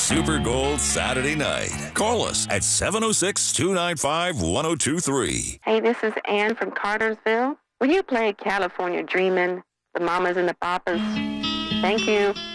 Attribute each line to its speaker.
Speaker 1: Super Gold Saturday night. Call us at 706-295-1023.
Speaker 2: Hey, this is Ann from Cartersville. Will you play California Dreamin', the Mamas and the Papas? Thank you.